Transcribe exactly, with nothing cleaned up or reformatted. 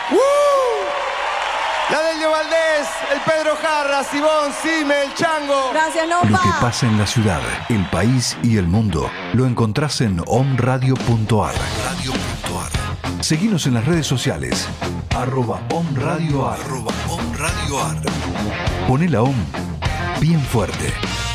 La Delio Valdés, el Pedro Jarra, Sibón, Sime, el Chango. Gracias, Lopa. Lo que pasa en la ciudad, el país y el mundo lo encontrás en omradio punto ar. Seguinos en las redes sociales. Arroba omradioar. Arroba omradioar. Poné la om bien fuerte.